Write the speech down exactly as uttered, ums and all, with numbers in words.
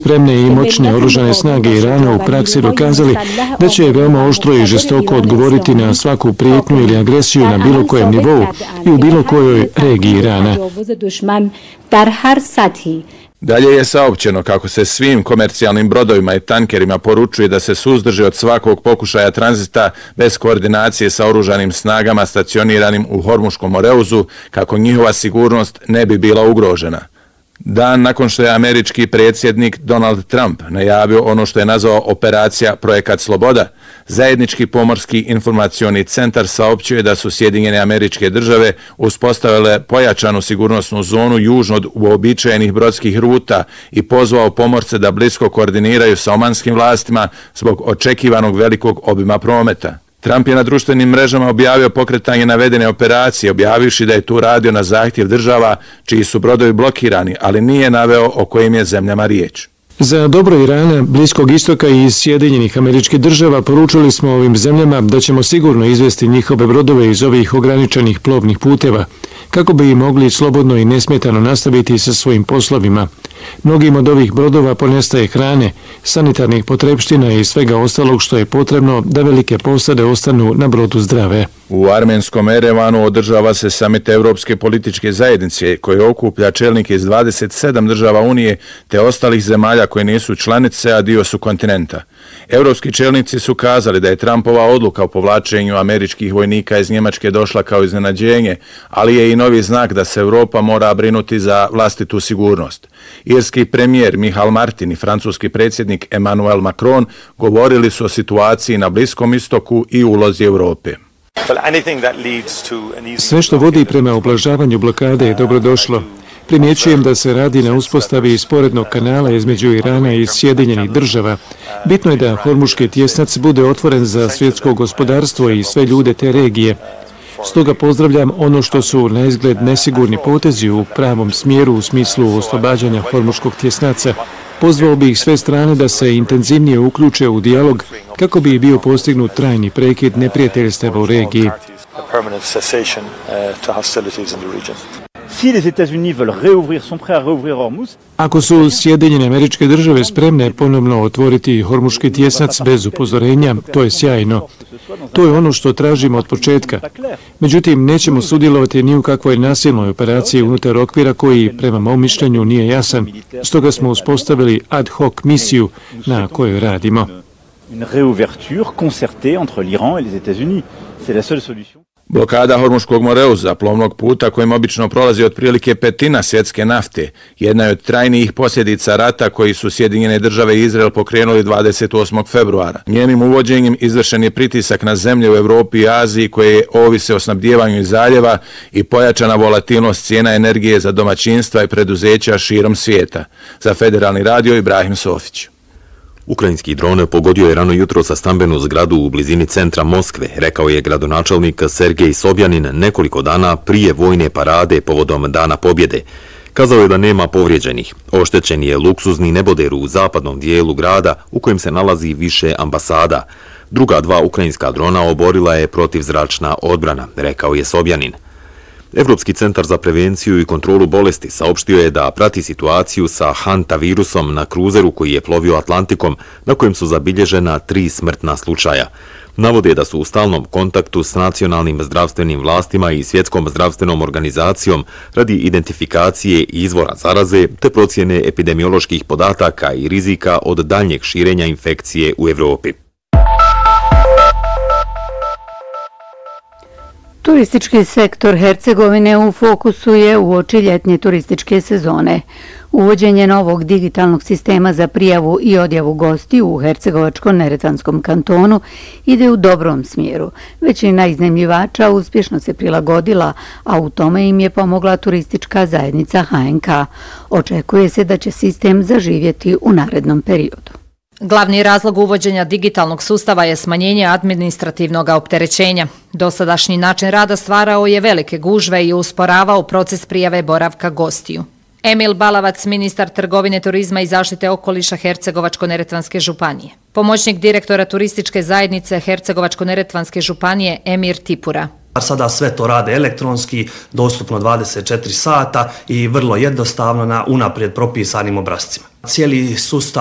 Spremne i moćne oružane snage Irana u praksi dokazali da će veoma oštro i žestoko odgovoriti na svaku prijetnju ili agresiju na bilo kojem nivou i u bilo kojoj regiji Irana. Dalje je saopćeno kako se svim komercijalnim brodovima i tankerima poručuje da se suzdrže od svakog pokušaja tranzita bez koordinacije sa oružanim snagama stacioniranim u Hormuškom moreuzu, kako njihova sigurnost ne bi bila ugrožena. Dan nakon što je američki predsjednik Donald Trump najavio ono što je nazvao operacija Projekat Sloboda, zajednički pomorski informacioni centar saopćio je da su Sjedinjene Američke Države uspostavile pojačanu sigurnosnu zonu južno od uobičajenih brodskih ruta i pozvao pomorce da blisko koordiniraju sa omanskim vlastima zbog očekivanog velikog obima prometa. Trump je na društvenim mrežama objavio pokretanje navedene operacije, objavivši da je tu radio na zahtjev država čiji su brodovi blokirani, ali nije naveo o kojim je zemljama riječ. Za dobro Irana, Bliskog istoka i Sjedinjenih Američkih Država poručili smo ovim zemljama da ćemo sigurno izvesti njihove brodove iz ovih ograničenih plovnih puteva, kako bi i mogli slobodno i nesmetano nastaviti sa svojim poslovima. Mnogim od ovih brodova ponestaje hrane, sanitarnih potrepština i svega ostalog što je potrebno da velike posade ostanu na brodu zdrave. U armenskom Erevanu održava se samit Evropske političke zajednice koje okuplja čelnike iz dvadeset sedam država Unije te ostalih zemalja koje nisu članice, a dio su kontinenta. Evropski čelnici su kazali da je Trumpova odluka o povlačenju američkih vojnika iz Njemačke došla kao iznenađenje, ali je i novi znak da se Europa mora brinuti za vlastitu sigurnost. Irski premijer Michal Martin i francuski predsjednik Emmanuel Macron govorili su o situaciji na Bliskom istoku i ulozi Europe. Sve što vodi prema ublažavanju blokade je dobrodošlo. Primjećujem da se radi na uspostavi sporednog kanala između Irana i Sjedinjenih Država. Bitno je da Hormuški tjesnac bude otvoren za svjetsko gospodarstvo i sve ljude te regije. Stoga pozdravljam ono što su na izgled nesigurni potezi u pravom smjeru u smislu oslobađanja Hormuškog tjesnaca. Pozvao bih sve strane da se intenzivnije uključe u dijalog kako bi bio postignut trajni prekid neprijateljstava u regiji. Ako su Sjedinjene Američke Države spremne ponovno otvoriti Hormuški tjesnac bez upozorenja, to je sjajno. To je ono što tražimo od početka. Međutim, nećemo sudjelovati ni u kakvoj nasilnoj operaciji unutar okvira koji, prema mom mišljenju, nije jasan. Stoga smo uspostavili ad hoc misiju na kojoj radimo. Blokada Hormuškog moreuza, plovnog puta kojim obično prolazi otprilike petina svjetske nafte, jedna je od trajnijih posljedica rata koji su Sjedinjene Države i Izrael pokrenuli dvadeset osmog februara. Njenim uvođenjem izvršen je pritisak na zemlje u Europi i Aziji koje ovise o snabdijevanju iz zaljeva i pojačana volatilnost cijena energije za domaćinstva i preduzeća širom svijeta. Za Federalni radio Ibrahim Sofić. Ukrajinski dron pogodio je rano jutro sa stambenu zgradu u blizini centra Moskve, rekao je gradonačelnik Sergej Sobjanin nekoliko dana prije vojne parade povodom Dana pobjede. Kazao je da nema povrijeđenih. Oštećen je luksuzni neboder u zapadnom dijelu grada u kojem se nalazi više ambasada. Druga dva ukrajinska drona oborila je protivzračna odbrana, rekao je Sobjanin. Evropski centar za prevenciju i kontrolu bolesti saopštio je da prati situaciju sa hantavirusom na kruzeru koji je plovio Atlantikom, na kojem su zabilježena tri smrtna slučaja. Navode da su u stalnom kontaktu s nacionalnim zdravstvenim vlastima i svjetskom zdravstvenom organizacijom radi identifikacije izvora zaraze te procjene epidemioloških podataka i rizika od daljnjeg širenja infekcije u Evropi. Turistički sektor Hercegovine u fokusu je uoči ljetnje turističke sezone. Uvođenje novog digitalnog sistema za prijavu i odjavu gosti u Hercegovačko-Neretvanskom kantonu ide u dobrom smjeru. Većina iznajmljivača uspješno se prilagodila, a u tome im je pomogla turistička zajednica H N K. Očekuje se da će sistem zaživjeti u narednom periodu. Glavni razlog uvođenja digitalnog sustava je smanjenje administrativnog opterećenja. Dosadašnji način rada stvarao je velike gužve i usporavao proces prijave boravka gostiju. Emil Balavac, ministar trgovine, turizma i zaštite okoliša Hercegovačko-Neretvanske županije. Pomoćnik direktora turističke zajednice Hercegovačko-Neretvanske županije Emir Tipura. Sada sve to rade elektronski, dostupno dvadeset četiri sata i vrlo jednostavno na unaprijed propisanim obrascima. cijeli sustav